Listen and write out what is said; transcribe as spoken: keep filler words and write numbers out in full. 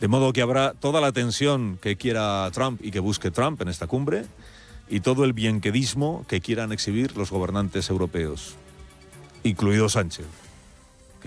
De modo que habrá toda la tensión que quiera Trump y que busque Trump en esta cumbre, y todo el bienquedismo que quieran exhibir los gobernantes europeos, incluido Sánchez.